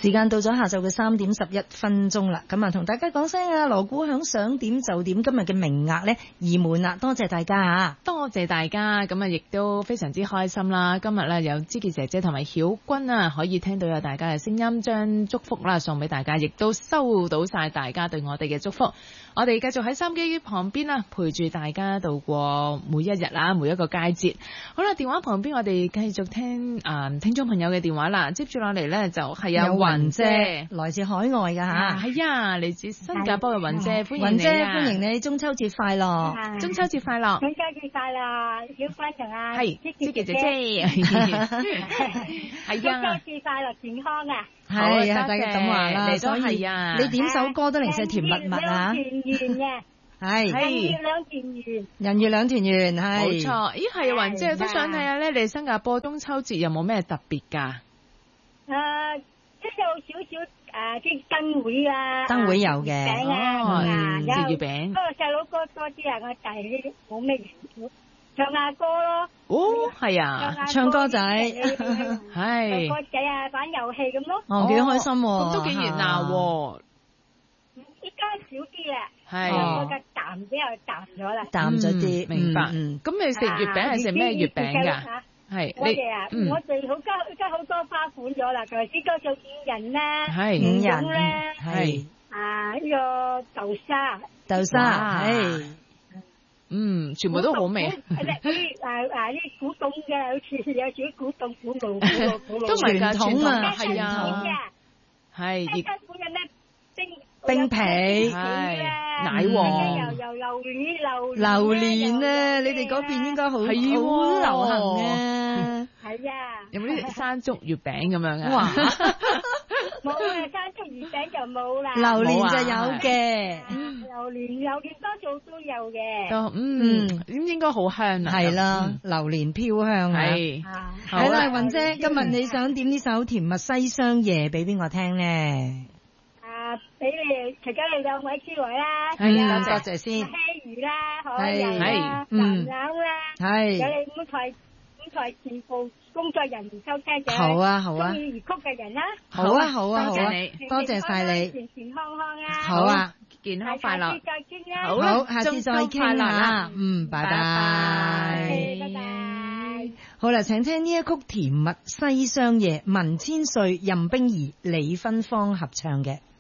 時間到咗下晝嘅3點11分鐘啦，咁啊同大家講聲啊，鑼鼓響想點就點，今日嘅名額呢已滿啦，多謝大家啊！ 多謝大家，咁啊亦都非常之開心啦！今日咧有芝杰姐姐同埋曉君啊，可以聽到有大家嘅聲音，將祝福啦送俾大家，亦都收到晒大家對我哋嘅祝福。我哋繼續喺收音機旁邊啦，陪住大家度過每一日啦，每一個佳節。好啦，電話旁邊我哋繼續聽聽眾朋友嘅電話啦。接住落嚟呢，就係有雲姐， 來自海外噶吓， 係啊，嚟自新加坡嘅雲姐，歡迎你啊！ 雲姐歡迎你，中秋節快樂！ 中秋節快樂！ 中秋節快樂！小輝同啊， 係芝杰姐姐，係啊！ 中秋節快樂，健康啊！ 係啊，大家咁話啦，所以啊， 你點首歌都零舍甜蜜蜜啊！ 團圓嘅， 係人月兩團圓， 人月兩團圓，係冇錯。咦，係雲姐都想睇下咧，你新加坡中秋節有冇咩特別㗎？ 即係有少少啲燈會啊， 燈會有嘅， 餅啊， 食月餅。 不過細佬哥多啲啊，我大啲冇咩唱下歌咯。 哦，係啊， 唱歌仔， 係唱歌仔啊，玩遊戲咁咯。 哦，幾開心喎， 咁都幾熱鬧喎。 依家少啲啦， 係我嘅淡比較淡咗啦， 淡咗啲， 明白。咁你食月餅係食咩月餅㗎？係我哋啊，我哋而家好多花款咗啦，頭先多數五仁啦， 五仁咧， 係呢個豆沙， 係， 全部都好味。 啲古董嘅，好似有少少古董古老， 都唔係㗎，傳統啊，係啊，係。 一間款有咩冰皮， 係奶黃， 又榴蓮咧，你哋嗰邊應該好流行啊！ 係啊， 有冇啲山竹月餅咁樣啊？ 哇， 冇啊，山竹月餅就冇啦， 榴蓮就有嘅， 榴蓮多數都有嘅， 咁應該好香啊！ 係啦，榴蓮飄香啊！係啦，雲姐，今日你想點呢首甜蜜西廂夜俾邊個聽呢？ 俾你哋，除咗你兩位之外啦， 咁多謝先。 希如啦，海人啦，南朗啦，有你五台全部工作人員收聽者， 好啊好啊， 中意粵曲嘅人啦， 好啊好啊好啊，多謝晒你， 健健康康啊， 好啊， 健康快樂， 下次再見啦， 好，下次再傾啦，拜拜， 拜拜。 好啦，請聽呢一曲《甜蜜西廂夜》，文千歲、任冰兒、李芬芳合唱嘅。